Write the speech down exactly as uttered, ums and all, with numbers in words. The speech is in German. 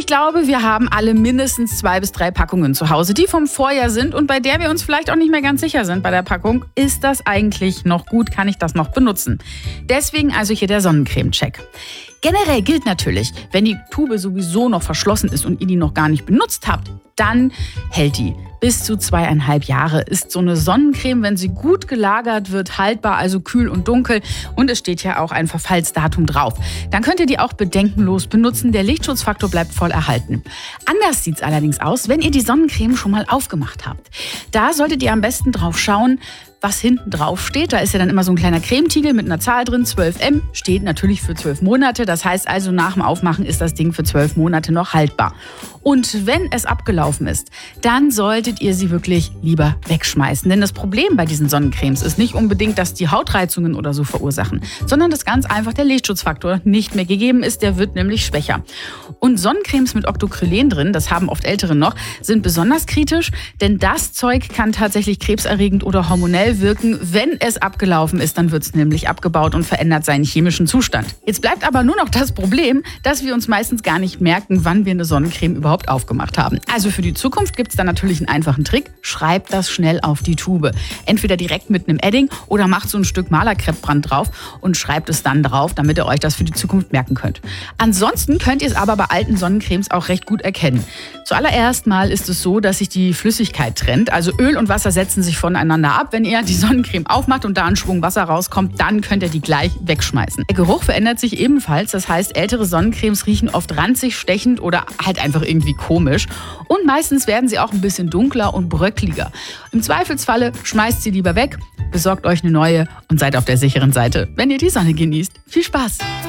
Ich glaube, wir haben alle mindestens zwei bis drei Packungen zu Hause, die vom Vorjahr sind und bei der wir uns vielleicht auch nicht mehr ganz sicher sind bei der Packung. Ist das eigentlich noch gut? Kann ich das noch benutzen? Deswegen also hier der Sonnencreme-Check. Generell gilt natürlich, wenn die Tube sowieso noch verschlossen ist und ihr die noch gar nicht benutzt habt, dann hält die. Bis zu zweieinhalb Jahre ist so eine Sonnencreme, wenn sie gut gelagert wird, haltbar, also kühl und dunkel. Und es steht ja auch ein Verfallsdatum drauf. Dann könnt ihr die auch bedenkenlos benutzen. Der Lichtschutzfaktor bleibt voll erhalten. Anders sieht es allerdings aus, wenn ihr die Sonnencreme schon mal aufgemacht habt. Da solltet ihr am besten drauf schauen, was hinten drauf steht. Da ist ja dann immer so ein kleiner Cremetiegel mit einer Zahl drin, zwölf M, steht natürlich für zwölf Monate. Das heißt also, nach dem Aufmachen ist das Ding für zwölf Monate noch haltbar. Und wenn es abgelaufen ist, dann solltet ihr sie wirklich lieber wegschmeißen. Denn das Problem bei diesen Sonnencremes ist nicht unbedingt, dass die Hautreizungen oder so verursachen, sondern dass ganz einfach der Lichtschutzfaktor nicht mehr gegeben ist. Der wird nämlich schwächer. Und Sonnencremes mit Octocrylen drin, das haben oft Ältere noch, sind besonders kritisch, denn das Zeug kann tatsächlich krebserregend oder hormonell wirken. Wenn es abgelaufen ist, dann wird es nämlich abgebaut und verändert seinen chemischen Zustand. Jetzt bleibt aber nur noch das Problem, dass wir uns meistens gar nicht merken, wann wir eine Sonnencreme überhaupt aufgemacht haben. Also für die Zukunft gibt es da natürlich einen einfachen Trick. Schreibt das schnell auf die Tube. Entweder direkt mit einem Edding oder macht so ein Stück Malerkreppbrand drauf und schreibt es dann drauf, damit ihr euch das für die Zukunft merken könnt. Ansonsten könnt ihr es aber bei alten Sonnencremes auch recht gut erkennen. Zuallererst mal ist es so, dass sich die Flüssigkeit trennt. Also Öl und Wasser setzen sich voneinander ab. Wenn ihr die Sonnencreme aufmacht und da ein Schwung Wasser rauskommt, dann könnt ihr die gleich wegschmeißen. Der Geruch verändert sich ebenfalls. Das heißt, ältere Sonnencremes riechen oft ranzig, stechend oder halt einfach irgendwie komisch. Und meistens werden sie auch ein bisschen dunkler und bröckliger. Im Zweifelsfalle schmeißt sie lieber weg, besorgt euch eine neue und seid auf der sicheren Seite, wenn ihr die Sonne genießt. Viel Spaß!